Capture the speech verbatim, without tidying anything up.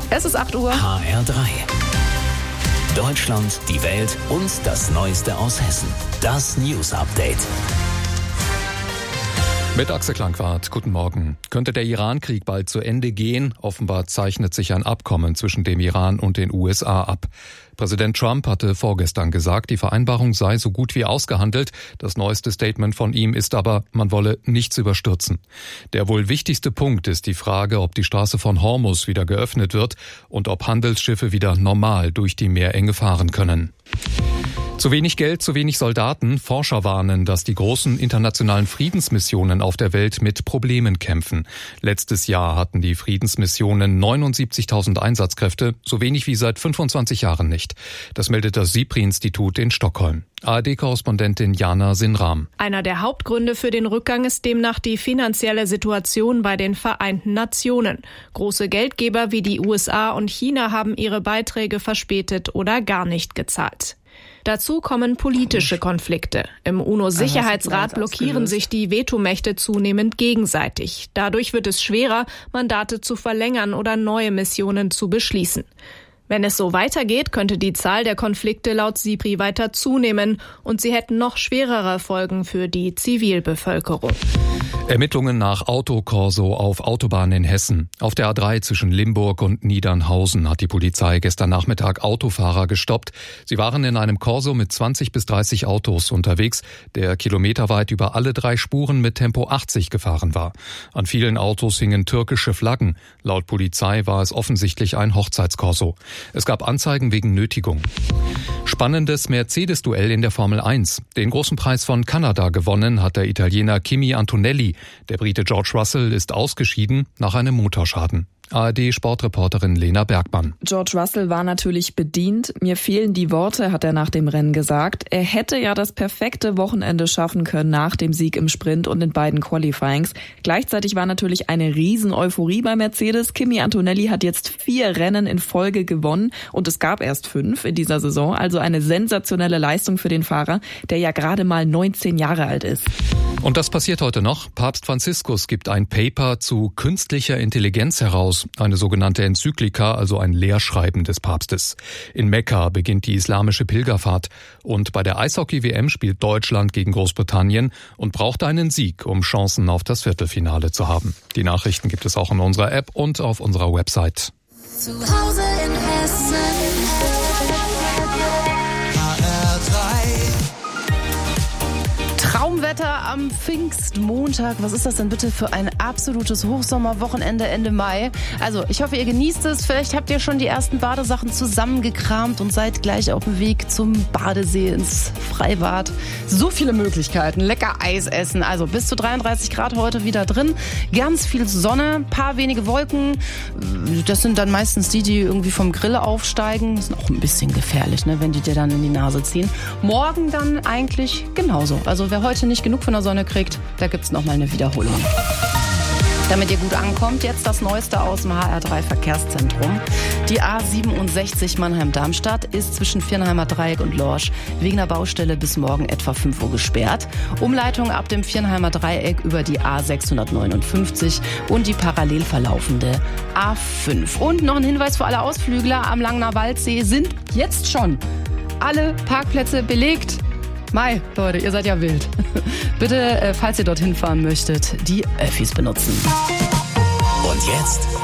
Es ist acht Uhr. H R drei. Deutschland, die Welt und das Neueste aus Hessen. Das News Update. Mit Axel Klangwart, guten Morgen. Könnte der Iran-Krieg bald zu Ende gehen? Offenbar zeichnet sich ein Abkommen zwischen dem Iran und den U S A ab. Präsident Trump hatte vorgestern gesagt, die Vereinbarung sei so gut wie ausgehandelt. Das neueste Statement von ihm ist aber, man wolle nichts überstürzen. Der wohl wichtigste Punkt ist die Frage, ob die Straße von Hormuz wieder geöffnet wird und ob Handelsschiffe wieder normal durch die Meerenge fahren können. Zu wenig Geld, zu wenig Soldaten. Forscher warnen, dass die großen internationalen Friedensmissionen auf der Welt mit Problemen kämpfen. Letztes Jahr hatten die Friedensmissionen neunundsiebzigtausend Einsatzkräfte, so wenig wie seit fünfundzwanzig Jahren nicht. Das meldet das SIPRI-Institut in Stockholm. A R D-Korrespondentin Jana Sinram. Einer der Hauptgründe für den Rückgang ist demnach die finanzielle Situation bei den Vereinten Nationen. Große Geldgeber wie die U S A und China haben ihre Beiträge verspätet oder gar nicht gezahlt. Dazu kommen politische Konflikte. Im UNO-Sicherheitsrat blockieren sich die Vetomächte zunehmend gegenseitig. Dadurch wird es schwerer, Mandate zu verlängern oder neue Missionen zu beschließen. Wenn es so weitergeht, könnte die Zahl der Konflikte laut SIPRI weiter zunehmen und sie hätten noch schwerere Folgen für die Zivilbevölkerung. Ermittlungen nach Autokorso auf Autobahnen in Hessen. Auf der A drei zwischen Limburg und Niedernhausen hat die Polizei gestern Nachmittag Autofahrer gestoppt. Sie waren in einem Korso mit zwanzig bis dreißig Autos unterwegs, der kilometerweit über alle drei Spuren mit Tempo achtzig gefahren war. An vielen Autos hingen türkische Flaggen. Laut Polizei war es offensichtlich ein Hochzeitskorso. Es gab Anzeigen wegen Nötigung. Spannendes Mercedes-Duell in der Formel eins. Den großen Preis von Kanada gewonnen hat der Italiener Kimi Antonelli. Der Brite George Russell ist ausgeschieden nach einem Motorschaden. A R D-Sportreporterin Lena Bergmann. George Russell war natürlich bedient. Mir fehlen die Worte, hat er nach dem Rennen gesagt. Er hätte ja das perfekte Wochenende schaffen können nach dem Sieg im Sprint und in beiden Qualifyings. Gleichzeitig war natürlich eine Riesen-Euphorie bei Mercedes. Kimi Antonelli hat jetzt vier Rennen in Folge gewonnen und es gab erst fünf in dieser Saison. Also eine sensationelle Leistung für den Fahrer, der ja gerade mal neunzehn Jahre alt ist. Und das passiert heute noch. Papst Franziskus gibt ein Paper zu künstlicher Intelligenz heraus. Eine sogenannte Enzyklika, also ein Lehrschreiben des Papstes. In Mekka beginnt die islamische Pilgerfahrt. Und bei der Eishockey-W M spielt Deutschland gegen Großbritannien und braucht einen Sieg, um Chancen auf das Viertelfinale zu haben. Die Nachrichten gibt es auch in unserer App und auf unserer Website. Zu Hause in Hessen. Traumwetter am Pfingstmontag. Was ist das denn bitte für ein absolutes Hochsommerwochenende Ende Mai? Also, ich hoffe, ihr genießt es. Vielleicht habt ihr schon die ersten Badesachen zusammengekramt und seid gleich auf dem Weg zum Badesee ins Freibad. So viele Möglichkeiten. Lecker Eis essen. Also bis zu dreiunddreißig Grad heute wieder drin. Ganz viel Sonne, ein paar wenige Wolken. Das sind dann meistens die, die irgendwie vom Grill aufsteigen. Das ist auch ein bisschen gefährlich, ne, wenn die dir dann in die Nase ziehen. Morgen dann eigentlich genauso. Also wer heute nicht genug von der Sonne kriegt, da gibt's noch mal eine Wiederholung. Damit ihr gut ankommt, jetzt das Neueste aus dem H R drei Verkehrszentrum. Die A siebenundsechzig Mannheim-Darmstadt ist zwischen Viernheimer Dreieck und Lorsch wegen der Baustelle bis morgen etwa fünf Uhr gesperrt. Umleitung ab dem Viernheimer Dreieck über die A sechshundertneunundfünfzig und die parallel verlaufende A fünf. Und noch ein Hinweis für alle Ausflügler: am Langener Waldsee sind jetzt schon alle Parkplätze belegt. Mai, Leute, ihr seid ja wild. Bitte, äh, falls ihr dorthin fahren möchtet, die Öffis benutzen. Und jetzt